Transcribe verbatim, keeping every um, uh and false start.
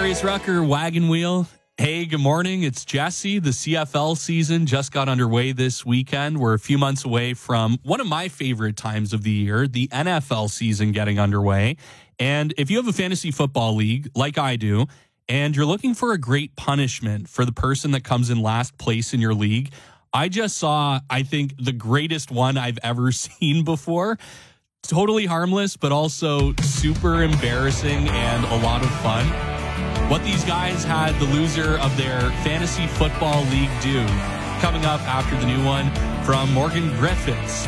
Darius Rucker, Wagon Wheel. Hey, good morning. It's Jesse. The C F L season just got underway this weekend. We're a few months away from one of my favorite times of the year, the N F L season getting underway. And if you have a fantasy football league like I do, and you're looking for a great punishment for the person that comes in last place in your league, I just saw, I think, the greatest one I've ever seen before. Totally harmless, but also super embarrassing and a lot of fun. What these guys had the loser of their fantasy football league do, coming up after the new one from Morgan Griffiths.